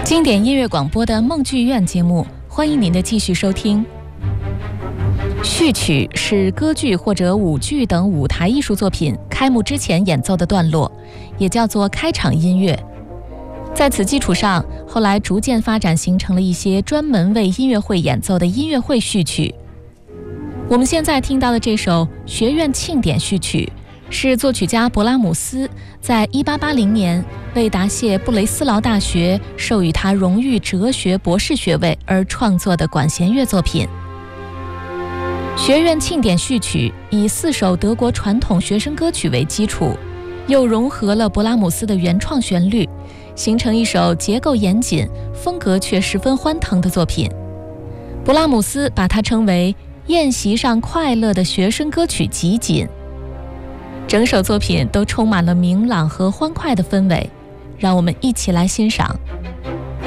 经典音乐广播的梦剧院节目，欢迎您的继续收听。序曲是歌剧或者舞剧等舞台艺术作品开幕之前演奏的段落，也叫做开场音乐。在此基础上，后来逐渐发展形成了一些专门为音乐会演奏的音乐会序曲。我们现在听到的这首学院庆典序曲，是作曲家勃拉姆斯在1880年为答谢布雷斯劳大学授予他荣誉哲学博士学位而创作的管弦乐作品。学院庆典序曲以4首德国传统学生歌曲为基础，又融合了勃拉姆斯的原创旋律，形成一首结构严谨、风格却十分欢腾的作品。勃拉姆斯把它称为宴席上快乐的学生歌曲集锦。整首作品都充满了明朗和欢快的氛围，让我们一起来欣赏。